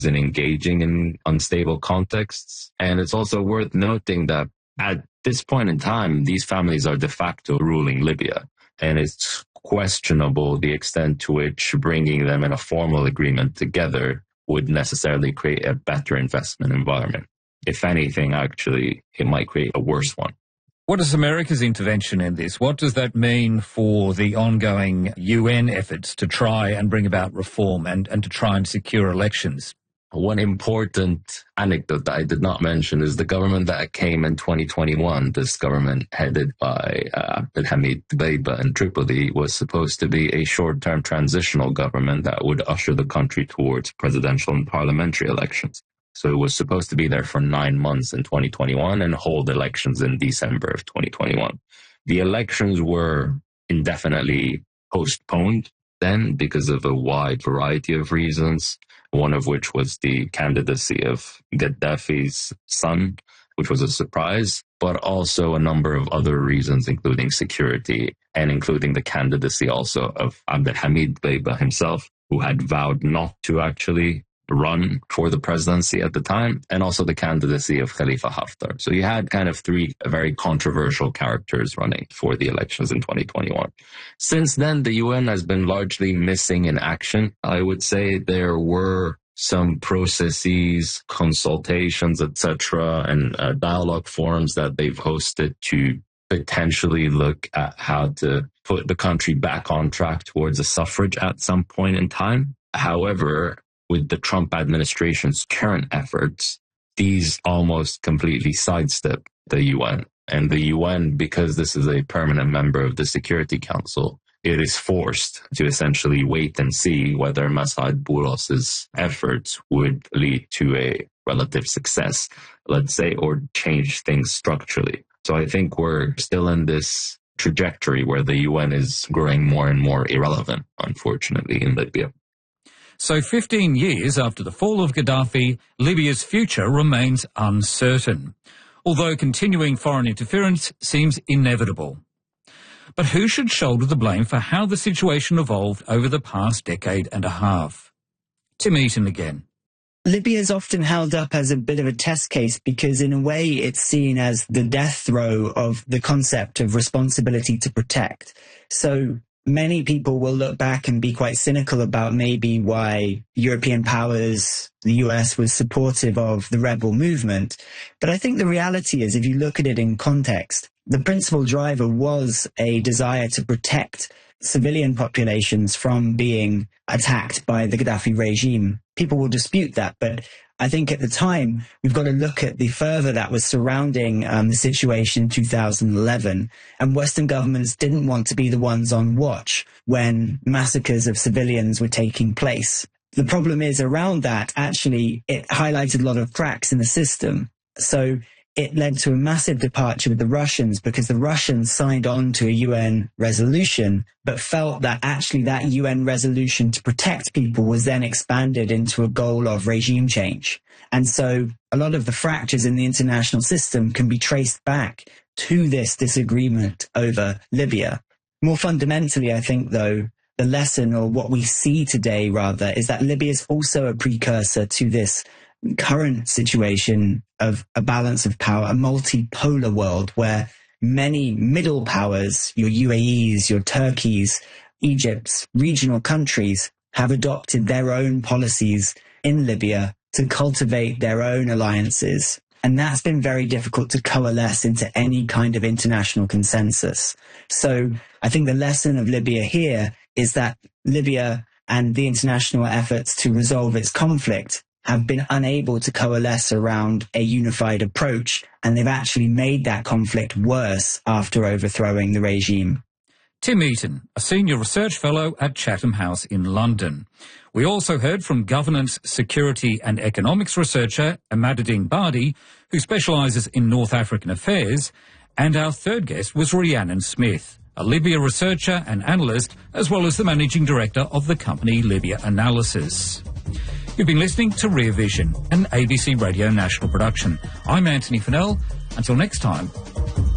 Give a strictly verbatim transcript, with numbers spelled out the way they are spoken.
in engaging in unstable contexts. And it's also worth noting that at this point in time, these families are de facto ruling Libya. And it's questionable the extent to which bringing them in a formal agreement together would necessarily create a better investment environment. If anything, actually, it might create a worse one. What is America's intervention in this? What does that mean for the ongoing U N efforts to try and bring about reform and, and to try and secure elections? One important anecdote that I did not mention is the government that came in twenty twenty-one. This government headed by uh, Abdelhamid Dbeibeh in Tripoli was supposed to be a short-term transitional government that would usher the country towards presidential and parliamentary elections. So it was supposed to be there for nine months in twenty twenty-one and hold elections in December of twenty twenty-one. The elections were indefinitely postponed then because of a wide variety of reasons, one of which was the candidacy of Gaddafi's son, which was a surprise, but also a number of other reasons, including security and including the candidacy also of Abdelhamid Dbeibeh himself, who had vowed not to actually run for the presidency at the time, and also the candidacy of Khalifa Haftar. So you had kind of three very controversial characters running for the elections in twenty twenty-one. Since then, the U N has been largely missing in action. I would say there were some processes, consultations, et cetera, and uh, dialogue forums that they've hosted to potentially look at how to put the country back on track towards a suffrage at some point in time. However, with the Trump administration's current efforts, these almost completely sidestep the U N. And the U N, because this is a permanent member of the Security Council, it is forced to essentially wait and see whether Masad Bouras's efforts would lead to a relative success, let's say, or change things structurally. So I think we're still in this trajectory where the U N is growing more and more irrelevant, unfortunately, in Libya. So fifteen years after the fall of Gaddafi, Libya's future remains uncertain, although continuing foreign interference seems inevitable. But who should shoulder the blame for how the situation evolved over the past decade and a half? Tim Eaton again. Libya is often held up as a bit of a test case because in a way it's seen as the death throw of the concept of responsibility to protect. So many people will look back and be quite cynical about maybe why European powers, the U S, was supportive of the rebel movement. But I think the reality is, if you look at it in context, the principal driver was a desire to protect civilian populations from being attacked by the Gaddafi regime. People will dispute that, but I think at the time, we've got to look at the fervor that was surrounding um, the situation in two thousand eleven. And Western governments didn't want to be the ones on watch when massacres of civilians were taking place. The problem is around that, actually, it highlighted a lot of cracks in the system. So it led to a massive departure with the Russians because the Russians signed on to a U N resolution, but felt that actually that U N resolution to protect people was then expanded into a goal of regime change. And so a lot of the fractures in the international system can be traced back to this disagreement over Libya. More fundamentally, I think, though, the lesson, or what we see today rather, is that Libya is also a precursor to this current situation of a balance of power, a multipolar world where many middle powers, your U A Es, your Turkeys, Egypt's regional countries, have adopted their own policies in Libya to cultivate their own alliances. And that's been very difficult to coalesce into any kind of international consensus. So I think the lesson of Libya here is that Libya and the international efforts to resolve its conflict have been unable to coalesce around a unified approach, and they've actually made that conflict worse after overthrowing the regime. Tim Eaton, a senior research fellow at Chatham House in London. We also heard from governance, security and economics researcher Ahmaduddin Badi, who specialises in North African affairs, and our third guest was Rhiannon Smith, a Libya researcher and analyst, as well as the managing director of the company Libya Analysis. You've been listening to Rear Vision, an A B C Radio National production. I'm Anthony Fennell. Until next time.